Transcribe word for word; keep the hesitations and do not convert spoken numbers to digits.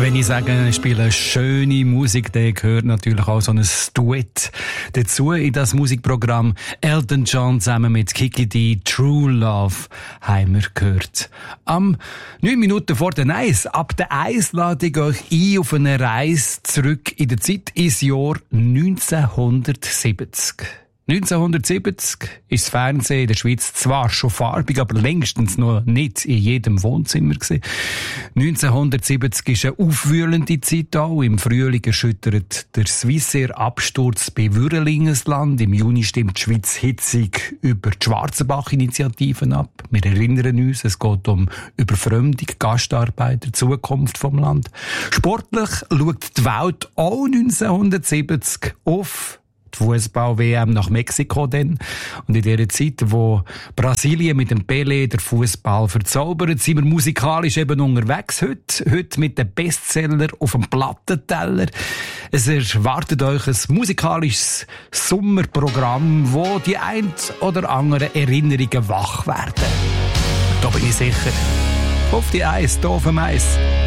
Wenn ich sage, ich spiele schöne Musik, dann gehört natürlich auch so ein Duett dazu in das Musikprogramm. Elton John zusammen mit Kiki D, True Love, haben wir gehört. Am neun Minuten vor der Eis, ab der Eis lade ich euch ein auf eine Reise zurück in der Zeit ins Jahr neunzehnhundertsiebzig. neunzehnhundertsiebzig ist das Fernsehen in der Schweiz zwar schon farbig, aber längstens noch nicht in jedem Wohnzimmer gewesen. neunzehnhundertsiebzig ist eine aufwühlende Zeit auch. Im Frühling erschüttert der Swissair-Absturz bei Würrelingesland. Im Juni stimmt die Schweiz hitzig über die Schwarzenbach-Initiativen ab. Wir erinnern uns, es geht um Überfremdung, Gastarbeiter, die Zukunft vom Land. Sportlich schaut die Welt auch neunzehnhundertsiebzig auf die Fußball-W M nach Mexiko denn. Und in dieser Zeit, wo Brasilien mit dem Pelé der Fußball verzaubert, sind wir musikalisch eben unterwegs heute. Heute mit den Bestseller auf dem Plattenteller. Es erwartet euch ein musikalisches Sommerprogramm, wo die ein oder anderen Erinnerungen wach werden. Da bin ich sicher. Auf die Eis, da auf dem Eis.